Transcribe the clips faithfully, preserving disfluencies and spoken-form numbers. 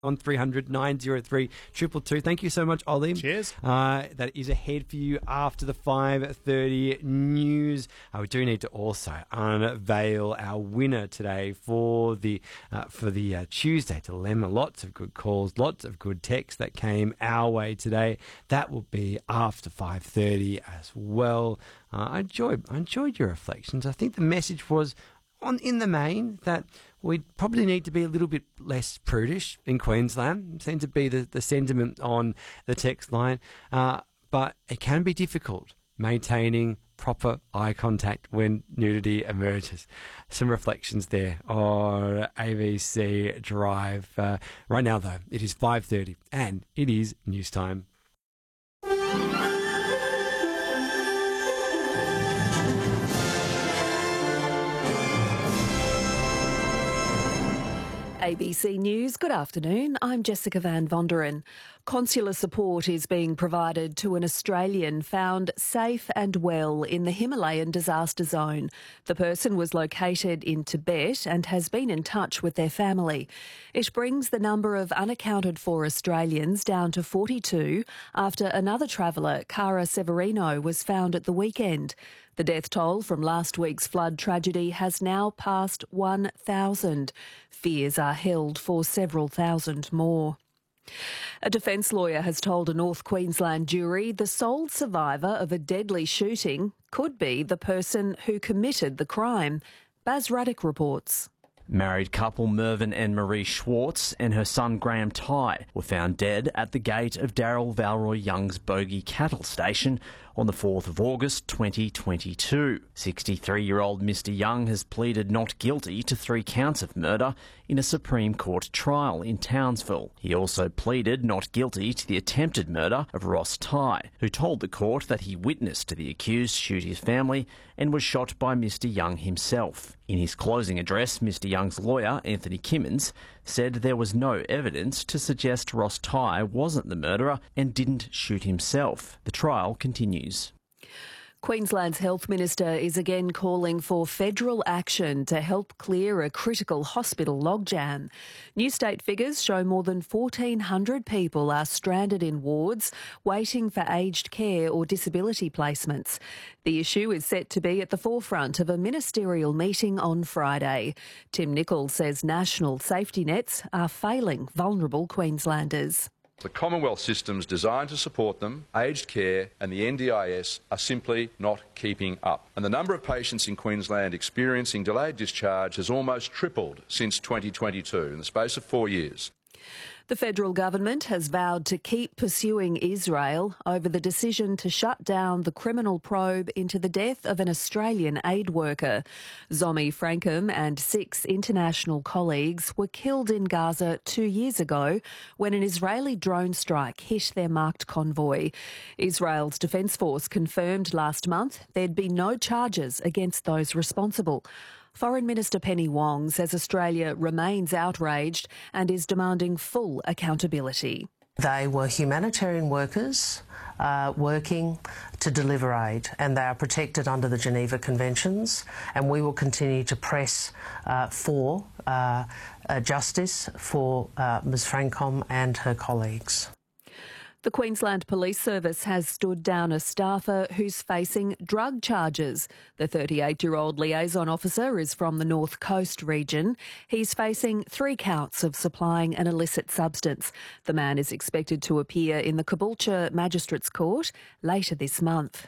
on three hundred, nine oh three, two two two. Thank you so much, Ollie. Cheers. Uh, that is ahead for you after the five thirty news. Uh, we do need to also unveil our winner today for the uh, for the uh, Tuesday Dilemma. Lots of good calls, lots of good texts that came our way today. That will be after five thirty as well. Uh, I enjoyed I enjoyed your reflections. I think the message was, on in the main, that we probably need to be a little bit less prudish in Queensland. Seems to be the, the sentiment on the text line. Uh, but it can be difficult maintaining proper eye contact when nudity emerges. Some reflections there on A B C Drive. Uh, right now, though, it is five thirty and it is news time. A B C News, good afternoon. I'm Jessica Van Vonderen. Consular support is being provided to an Australian found safe and well in the Himalayan disaster zone. The person was located in Tibet and has been in touch with their family. It brings the number of unaccounted for Australians down to forty-two after another traveller, Cara Severino, was found at the weekend. The death toll from last week's flood tragedy has now passed one thousand. Fears are held for several thousand more. A defence lawyer has told a North Queensland jury the sole survivor of a deadly shooting could be the person who committed the crime. Baz Ruddock reports. Married couple Mervyn and Marie Schwartz and her son Graham Ty were found dead at the gate of Daryl Valroy Young's Bogey Cattle Station on the fourth of August twenty twenty-two. sixty-three-year-old Mister Young has pleaded not guilty to three counts of murder in a Supreme Court trial in Townsville. He also pleaded not guilty to the attempted murder of Ross Ty, who told the court that he witnessed the accused shoot his family and was shot by Mister Young himself. In his closing address, Mister Young's lawyer, Anthony Kimmins, said there was no evidence to suggest Ross Ty wasn't the murderer and didn't shoot himself. The trial continues. Queensland's Health Minister is again calling for federal action to help clear a critical hospital logjam. New state figures show more than fourteen hundred people are stranded in wards waiting for aged care or disability placements. The issue is set to be at the forefront of a ministerial meeting on Friday. Tim Nichols says national safety nets are failing vulnerable Queenslanders. The Commonwealth systems designed to support them, aged care and the N D I S are simply not keeping up. And the number of patients in Queensland experiencing delayed discharge has almost tripled since twenty twenty-two, in the space of four years. The federal government has vowed to keep pursuing Israel over the decision to shut down the criminal probe into the death of an Australian aid worker. Zomi Frankham and six international colleagues were killed in Gaza two years ago when an Israeli drone strike hit their marked convoy. Israel's Defence Force confirmed last month there'd be no charges against those responsible. Foreign Minister Penny Wong says Australia remains outraged and is demanding full accountability. They were humanitarian workers uh, working to deliver aid, and they are protected under the Geneva Conventions, and we will continue to press uh, for uh, uh, justice for uh, Miz Frankham and her colleagues. The Queensland Police Service has stood down a staffer who's facing drug charges. The thirty-eight-year-old liaison officer is from the North Coast region. He's facing three counts of supplying an illicit substance. The man is expected to appear in the Caboolture Magistrates Court later this month.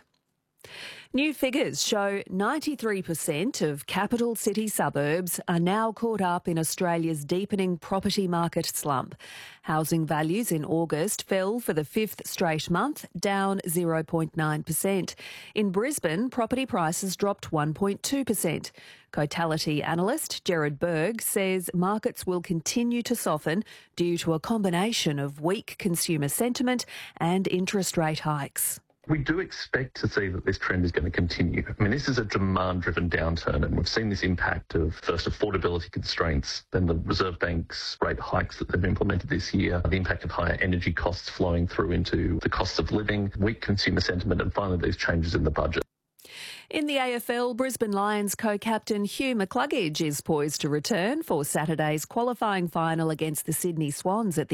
New figures show ninety-three percent of capital city suburbs are now caught up in Australia's deepening property market slump. Housing values in August fell for the fifth straight month, down zero point nine percent. In Brisbane, property prices dropped one point two percent. Cotality analyst Gerard Berg says markets will continue to soften due to a combination of weak consumer sentiment and interest rate hikes. We do expect to see that this trend is going to continue. I mean, this is a demand-driven downturn, and we've seen this impact of first affordability constraints, then the Reserve Bank's rate hikes that they've implemented this year, the impact of higher energy costs flowing through into the cost of living, weak consumer sentiment, and finally these changes in the budget. In the A F L, Brisbane Lions co-captain Hugh McCluggage is poised to return for Saturday's qualifying final against the Sydney Swans at the